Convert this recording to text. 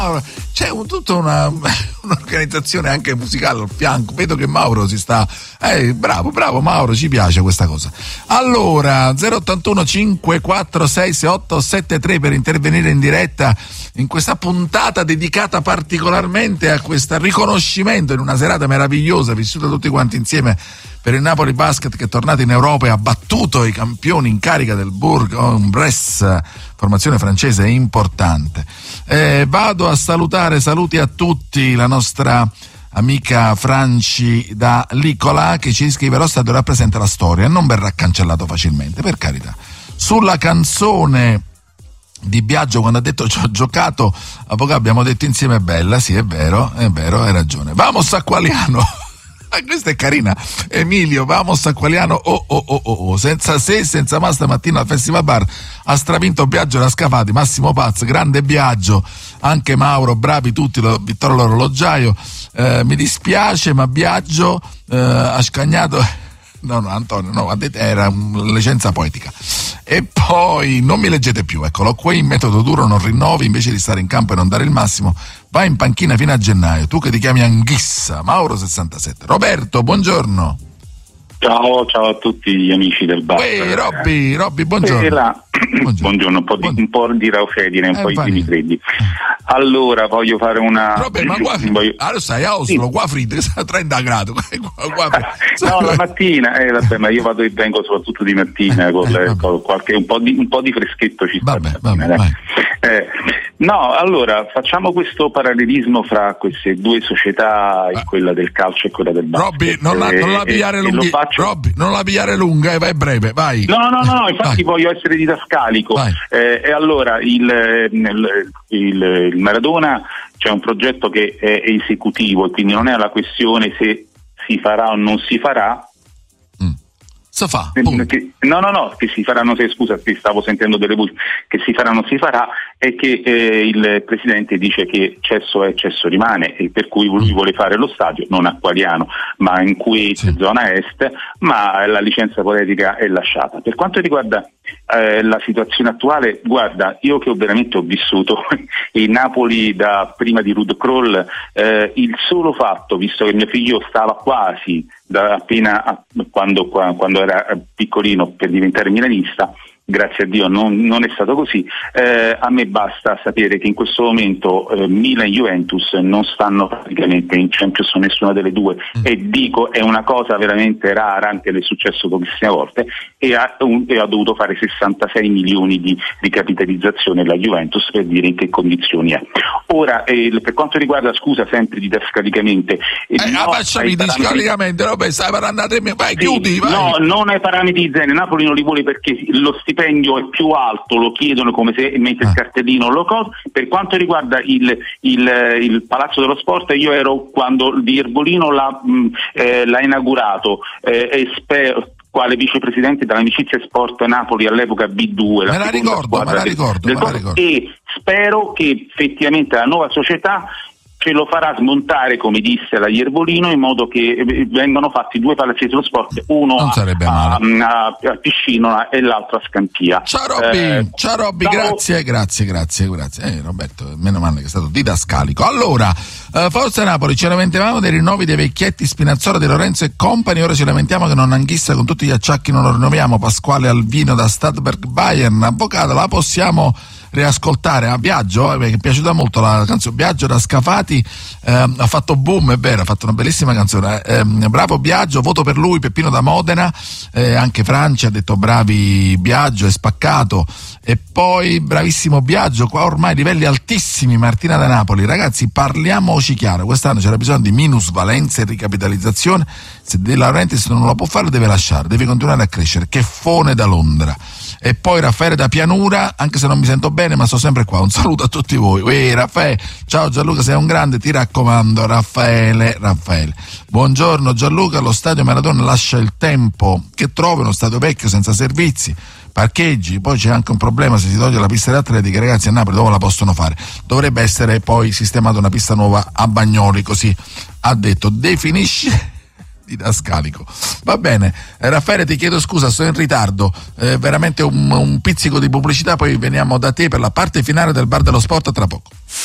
Allora, c'è tutta un'organizzazione anche musicale al fianco. Vedo che Mauro si sta. Bravo Mauro, ci piace questa cosa. Allora, 081 546 6873 per intervenire in diretta in questa puntata dedicata particolarmente a questo riconoscimento in una serata meravigliosa vissuta tutti quanti insieme per il Napoli Basket, che è tornato in Europa e ha battuto i campioni in carica del Bourg-en-Bresse, formazione francese importante. Vado a saluti a tutti la nostra amica Franci da Licola, che ci scrive: lo stadio rappresenta la storia e non verrà cancellato facilmente, per carità. Sulla canzone di Biagio, quando ha detto ci ho giocato a poco, abbiamo detto insieme bella, sì è vero, hai ragione. Vamos a Qualiano. Questa è carina, Emilio, vamos a Qualiano, senza se, senza ma, stamattina al Festival Bar ha stravinto Biagio da Scafati, Massimo Paz, grande Biagio, anche Mauro, bravi tutti, Vittorio l'orologiaio, mi dispiace ma Biagio ha scagnato. No, Antonio, no, era una licenza poetica. E poi non mi leggete più, eccolo qui, in metodo duro non rinnovi, invece di stare in campo e non dare il massimo, vai in panchina fino a gennaio, tu che ti chiami Anghissa. Mauro 67. Roberto, buongiorno. Ciao a tutti gli amici del bar. Robby, buongiorno. Buongiorno, un po' di raufedine, un po' di freddi. Allora, voglio fare una... Robby, ma qua... Allora stai a Oslo, sì. Qua freddo, 30 gradi. No, la mattina, vabbè, ma io vado e vengo soprattutto di mattina, con qualche, un po' di freschetto ci sta. Vabbè. No, allora, facciamo questo parallelismo fra queste due società, quella del calcio e quella del basket. Robby, non la pigliare lunga. Robby, non la pigliare lunga, vai breve, vai. No, infatti voglio essere didascalico. E allora, il Maradona c'è un progetto che è esecutivo e quindi non è la questione se si farà o non si farà. Si fa, che si faranno, scusa, stavo sentendo delle voci, che si farà o non si farà, è che il presidente dice che cesso è, cesso rimane, e per cui lui vuole fare lo stadio non a Qualiano ma in Kuwait, zona est, ma la licenza poetica è lasciata. Per quanto riguarda la situazione attuale, guarda, io che veramente ho vissuto in Napoli da prima di Ruud Krol, il solo fatto, visto che mio figlio stava quasi appena quando era piccolino per diventare milanista, grazie a Dio non è stato così, a me basta sapere che in questo momento Milan e Juventus non stanno praticamente in Champions nessuna delle due, e dico è una cosa veramente rara, anche le è successo pochissime volte, e ha dovuto fare 66 milioni di capitalizzazione la Juventus, per dire in che condizioni è. Ora, per quanto riguarda, scusa, sempre didascalicamente, facciami didascalicamente, stai parlando a te, vai, chiudi, vai. No, non ai parametri di Zene, Napoli non li vuole perché lo stipendio è più alto, lo chiedono come se mette il cartellino, per quanto riguarda il Palazzo dello Sport, io ero quando Di Erbolino l'ha inaugurato, e spero, quale vicepresidente dell'Amicizia Sport Napoli, all'epoca B2, me la ricordo. E spero che effettivamente la nuova società ce lo farà smontare, come disse la Iervolino, in modo che vengano fatti due palazzi dello sport, uno a Piscinola e l'altro a Scampia. Ciao Robby, grazie. Roberto, meno male che è stato didascalico. Allora, Forza Napoli, ci lamentavamo dei rinnovi dei vecchietti Spinazzola, De Lorenzo e compagni, ora ci lamentiamo che non Anghissa con tutti gli acciacchi non lo rinnoviamo. Pasquale Alvino da Stadberg Bayern, avvocato, la possiamo riascoltare a Biagio, mi è piaciuta molto la canzone. Biagio da Scafati ha fatto boom, è vero, ha fatto una bellissima canzone, bravo Biagio, voto per lui. Peppino da Modena, anche Francia ha detto bravi Biagio, è spaccato. E poi bravissimo Biagio, qua ormai livelli altissimi. Martina da Napoli, ragazzi, parliamoci chiaro, quest'anno c'era bisogno di minusvalenza e ricapitalizzazione. Se De Laurentiis non lo può fare, deve lasciare, deve continuare a crescere. Che fone da Londra. E poi Raffaele da Pianura, anche se non mi sento bene ma sto sempre qua, un saluto a tutti voi. Raffaele, ciao Gianluca, sei un grande, ti raccomando. Raffaele. Buongiorno Gianluca, lo stadio Maradona lascia il tempo che trovi, uno stadio vecchio senza servizi, parcheggi, poi c'è anche un problema, se si toglie la pista atletica, ragazzi, a Napoli dove la possono fare? Dovrebbe essere poi sistemata una pista nuova a Bagnoli, così ha detto. Definisci didascalico. Va bene, Raffaele, ti chiedo scusa, sto in ritardo, veramente un pizzico di pubblicità, poi veniamo da te per la parte finale del Bar dello Sport tra poco.